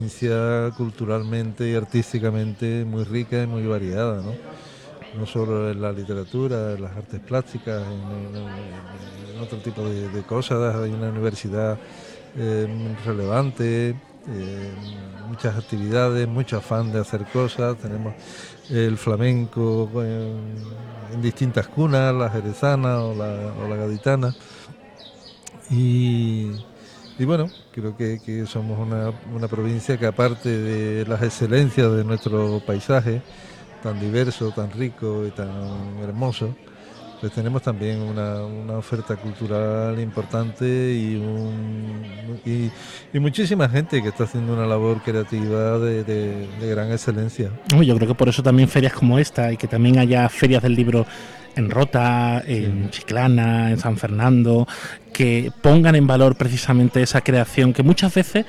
provincia culturalmente y artísticamente muy rica y muy variada, ¿no? No solo en la literatura, en las artes plásticas, en otro tipo de cosas. Hay una universidad relevante, muchas actividades, mucho afán de hacer cosas. Tenemos el flamenco en distintas cunas, la jerezana o la gaditana. Y, y bueno, creo que somos una provincia que, aparte de las excelencias de nuestro paisaje, tan diverso, tan rico y tan hermoso, pues tenemos también una oferta cultural importante y muchísima gente que está haciendo una labor creativa de gran excelencia. Yo creo que por eso también ferias como esta y que también haya ferias del libro en Rota, Sí, en Chiclana, en San Fernando, que pongan en valor precisamente esa creación que muchas veces,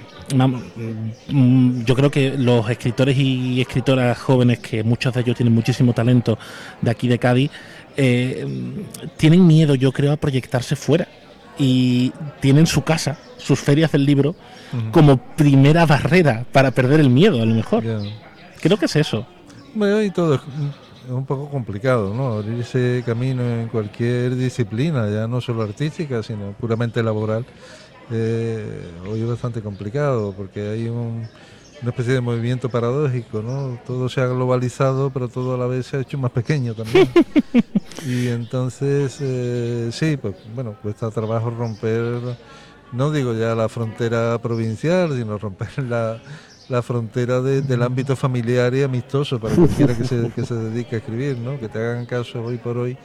yo creo que los escritores y escritoras jóvenes, que muchos de ellos tienen muchísimo talento de aquí de Cádiz, tienen miedo, yo creo, a proyectarse fuera y tienen su casa, sus ferias del libro, como primera barrera para perder el miedo, a lo mejor. ya. Creo que es eso. Bueno, y todo es un poco complicado, ¿no? Abrirse camino en cualquier disciplina, ya no solo artística, sino puramente laboral. Hoy es bastante complicado porque hay una especie de movimiento paradójico, ¿no? Todo se ha globalizado, pero todo a la vez se ha hecho más pequeño también. Y entonces, sí, pues bueno, cuesta trabajo romper, no digo ya la frontera provincial, sino romper la frontera del ámbito familiar y amistoso para cualquiera que se dedique a escribir, ¿no? Que te hagan caso hoy por hoy.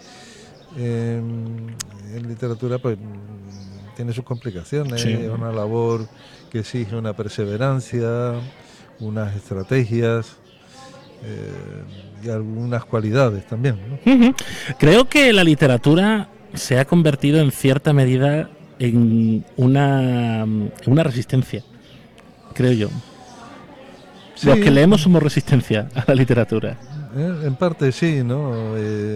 En literatura, pues tiene sus complicaciones, Sí. es una labor que exige una perseverancia, unas estrategias y algunas cualidades también, ¿no? Creo que la literatura se ha convertido en cierta medida en una resistencia, creo yo. Los que Sí, leemos somos resistencia a la literatura. en parte sí, ¿no?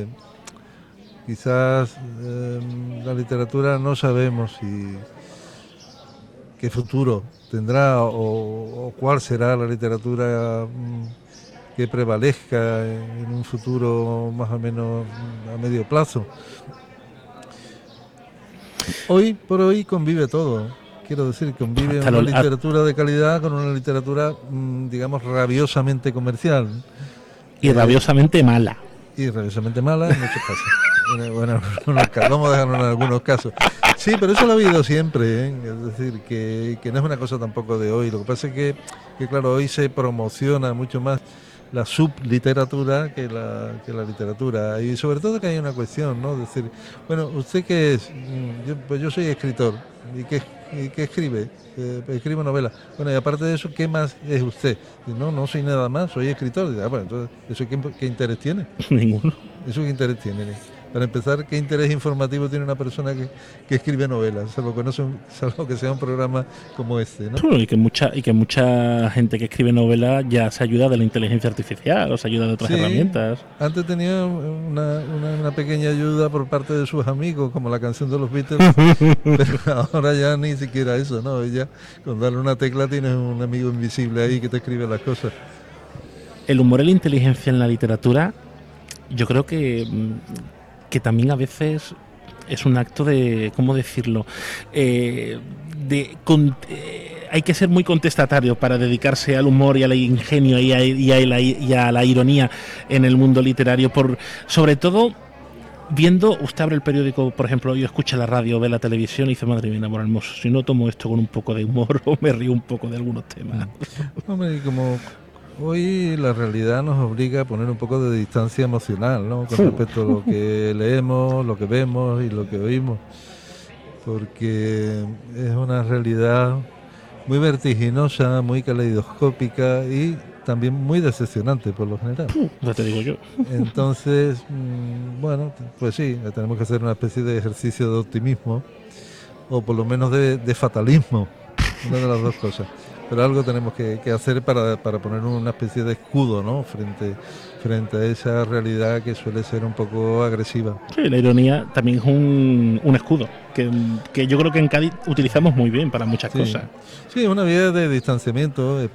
Quizás la literatura no sabemos si qué futuro tendrá o cuál será la literatura que prevalezca en un futuro más o menos a medio plazo. Hoy por hoy convive todo. Quiero decir, convive Hasta una lo- a- literatura de calidad con una literatura, digamos, rabiosamente comercial. y Eh, rabiosamente mala. y rabiosamente mala en muchos casos. Bueno, vamos a dejarlo en algunos casos. Sí, pero eso lo ha habido siempre, ¿eh? Es decir, que no es una cosa tampoco de hoy. Lo que pasa es que claro, hoy se promociona mucho más la subliteratura que la literatura. Y sobre todo que hay una cuestión, ¿no? Es decir, bueno, ¿usted qué es? Pues yo soy escritor. ¿Y qué escribe? Escribo novelas. Bueno, y aparte de eso, ¿qué más es usted? No, no soy nada más, soy escritor. Bueno, entonces, ¿eso qué interés tiene? Ninguno. ¿Eso qué interés tiene? Para empezar, ¿qué interés informativo tiene una persona que escribe novelas? Salvo que sea un programa como este, ¿no? Y que mucha gente que escribe novelas ya se ayuda de la inteligencia artificial o se ayuda de otras Sí, herramientas. antes tenía una pequeña ayuda por parte de sus amigos, como la canción de los Beatles, pero ahora ya ni siquiera eso, ¿no? Ya con darle una tecla tienes un amigo invisible ahí que te escribe las cosas. El humor y la inteligencia en la literatura, yo creo que también a veces es un acto de, ¿cómo decirlo? Hay que ser muy contestatario para dedicarse al humor y al ingenio y a la ironía en el mundo literario, sobre todo viendo, usted abre el periódico, por ejemplo, yo escucha la radio, ve la televisión y dice, madre mía, amor hermoso, si no tomo esto con un poco de humor o me río un poco de algunos temas. Hombre, y como hoy la realidad nos obliga a poner un poco de distancia emocional, ¿no? Con respecto a lo que leemos, lo que vemos y lo que oímos, porque es una realidad muy vertiginosa, muy caleidoscópica y también muy decepcionante por lo general. Ya te digo yo. Entonces, bueno, pues sí, tenemos que hacer una especie de ejercicio de optimismo o por lo menos de fatalismo, una de las dos cosas. pero algo tenemos que hacer para poner una especie de escudo, ¿no? Frente a esa realidad que suele ser un poco agresiva. Sí, la ironía también es un escudo que yo creo que en Cádiz utilizamos muy bien para muchas cosas. Sí, una vía de distanciamiento.